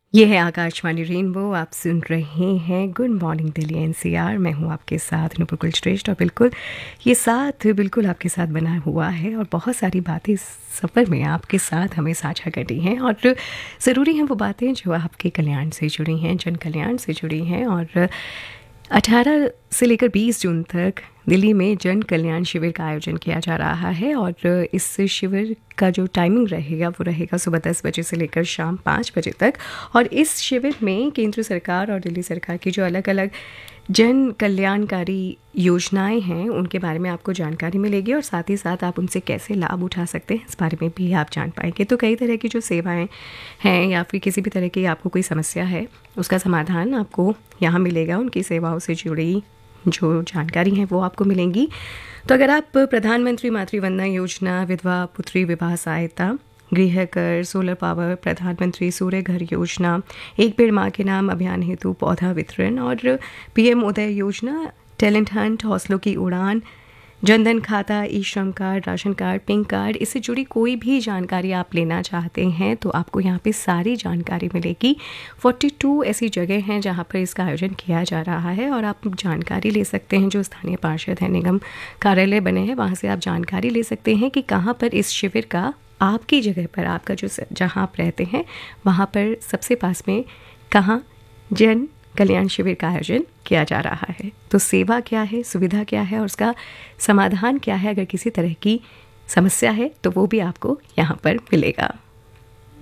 ये है आकाशवाणी रेनबो। आप सुन रहे हैं गुड मॉर्निंग दिल्ली एनसीआर। मैं हूँ आपके साथ नुपुर कुलश्रेष्ठ और बिल्कुल ये साथ बिल्कुल आपके साथ बना हुआ है और बहुत सारी बातें इस सफ़र में आपके साथ हमें साझा करनी हैं और ज़रूरी हैं वो बातें जो आपके कल्याण से जुड़ी हैं, जन कल्याण से जुड़ी हैं। और 18 से लेकर 20 जून तक दिल्ली में जन कल्याण शिविर का आयोजन किया जा रहा है और इस शिविर का जो टाइमिंग रहेगा वो रहेगा सुबह 10 बजे से लेकर शाम 5 बजे तक। और इस शिविर में केंद्र सरकार और दिल्ली सरकार की जो अलग अलग जन कल्याणकारी योजनाएं हैं उनके बारे में आपको जानकारी मिलेगी और साथ ही साथ आप उनसे कैसे लाभ उठा सकते हैं इस बारे में भी आप जान पाएंगे। तो कई तरह की जो सेवाएं हैं या फिर किसी भी तरह की आपको कोई समस्या है उसका समाधान आपको यहाँ मिलेगा। उनकी सेवाओं से जुड़ी जो जानकारी है वो आपको मिलेंगी। तो अगर आप प्रधानमंत्री मातृवंदना योजना, विधवा पुत्री विवाह सहायता, गृह कर, सोलर पावर, प्रधानमंत्री सूर्य घर योजना, एक पेड़ माँ के नाम अभियान हेतु पौधा वितरण और पीएम उदय योजना, टैलेंट हंट, हौसलों की उड़ान, जनधन खाता, ई श्रम card, ration card, pink card, इससे जुड़ी कोई भी जानकारी आप लेना चाहते हैं तो आपको यहाँ पे सारी जानकारी मिलेगी। 42 ऐसी जगह हैं जहाँ पर इसका आयोजन किया जा रहा है और आप जानकारी ले सकते हैं। जो स्थानीय पार्षद हैं, निगम कार्यालय बने हैं, वहाँ से आप जानकारी ले सकते हैं कि कहाँ पर इस शिविर का आपकी जगह पर, आपका जो जहाँ आप रहते हैं वहाँ पर सबसे पास में कहाँ जन कल्याण शिविर का आयोजन किया जा रहा है। तो सेवा क्या है, सुविधा क्या है और उसका समाधान क्या है, अगर किसी तरह की समस्या है तो वो भी आपको यहाँ पर मिलेगा।